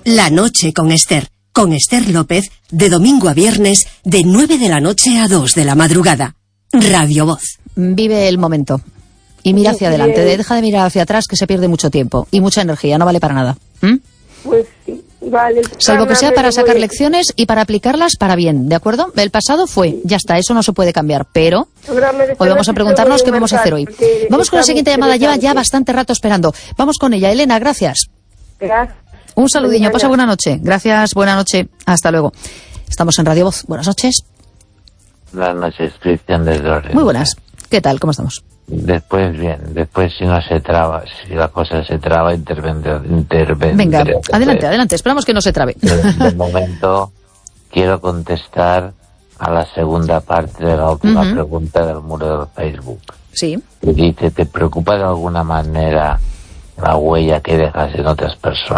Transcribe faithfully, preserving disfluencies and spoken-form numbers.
La noche con Esther. Con Esther López, de domingo a viernes, de nueve de la noche a dos de la madrugada. Radio Voz. Vive el momento. Y mira hacia adelante. Deja de mirar hacia atrás, que se pierde mucho tiempo. Y mucha energía, no vale para nada. ¿Mm? Pues sí, vale. Salvo que sea para sacar lecciones y para aplicarlas para bien, ¿de acuerdo? El pasado fue, ya está, eso no se puede cambiar. Pero hoy vamos a preguntarnos qué vamos a hacer hoy. Vamos con la siguiente llamada, lleva ya bastante rato esperando. Vamos con ella. Elena, gracias. Gracias. Un saludillo, pasa buena noche. Gracias, buena noche. Hasta luego. Estamos en Radio Voz. Buenas noches. Buenas noches, Cristian de Lorenzo. Muy buenas. ¿Qué tal? ¿Cómo estamos? Después, bien. Después, si no se traba, si la cosa se traba, intervendré. Interven, Venga, adelante, adelante. Esperamos que no se trabe. De momento, quiero contestar a la segunda parte de la última uh-huh. pregunta del muro de Facebook. Sí. Que dice, ¿te preocupa de alguna manera la huella que dejas en otras personas?